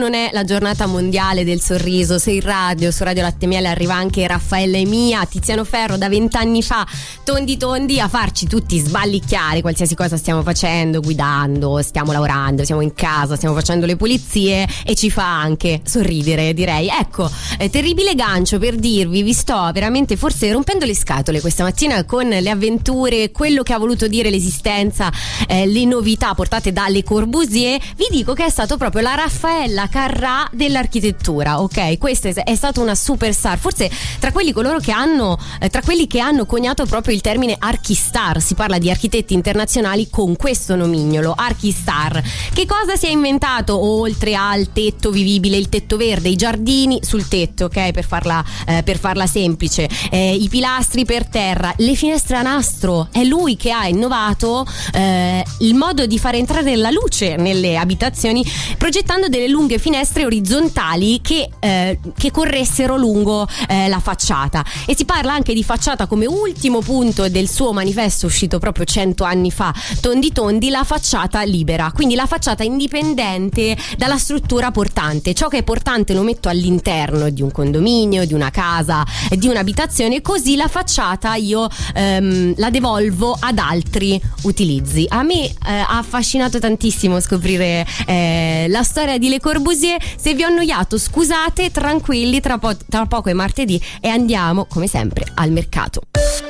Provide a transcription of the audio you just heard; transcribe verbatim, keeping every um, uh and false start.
non è la giornata mondiale del sorriso, se in radio, su Radio Latte Miele arriva anche Raffaella e Mia, Tiziano Ferro da vent'anni fa, tondi tondi, a farci tutti sballicchiare qualsiasi cosa stiamo facendo, guidando, stiamo lavorando, siamo in casa, stiamo facendo le pulizie, e ci fa anche sorridere, direi. Ecco, eh, terribile gancio per dirvi, vi sto veramente forse rompendo le scatole questa mattina con le avventure, quello che ha voluto dire l'esistenza, eh, le novità portate da Le Corbusier. Vi dico che è stato proprio la Raffaella Carrà dell'architettura, ok? Questa è stata una superstar, forse tra quelli coloro che hanno eh, tra quelli che hanno coniato proprio il termine archistar. Si parla di architetti internazionali con questo nomignolo, archistar. Che cosa si è inventato oltre al tetto vivibile, il tetto verde, i giardini sul tetto, ok? Per farla eh, per farla semplice, eh, i pilastri per terra, le finestre a nastro. È lui che ha innovato eh, il modo di fare entrare la luce nelle abitazioni, progettando delle lunghe finestre orizzontali che, eh, che corressero lungo eh, la facciata. E si parla anche di facciata come ultimo punto del suo manifesto uscito proprio cento anni fa, Tondi Tondi, la facciata libera, quindi la facciata indipendente dalla struttura portante. Ciò che è portante lo metto all'interno di un condominio, di una casa, di un'abitazione, così la facciata io ehm, la devolvo ad altri utilizzi. A me eh, ha affascinato tantissimo scoprire eh, la storia di Le Corbusier. Se vi ho annoiato, scusate, tranquilli, tra, po- tra poco è martedì e andiamo come sempre al mercato.